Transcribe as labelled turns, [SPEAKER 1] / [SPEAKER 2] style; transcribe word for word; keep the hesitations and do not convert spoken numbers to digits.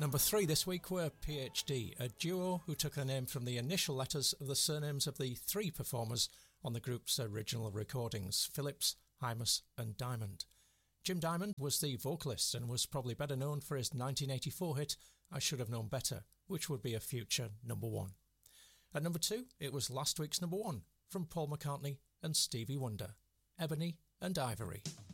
[SPEAKER 1] number three this week were P H D, a duo who took their name from the initial letters of the surnames of the three performers on the group's original recordings, Phillips, Hymas and Diamond. Jim Diamond was the vocalist and was probably better known for his nineteen eighty-four hit I Should Have Known Better, which would be a future number one. At number two, it was last week's number one from Paul McCartney and Stevie Wonder, Ebony and Ivory.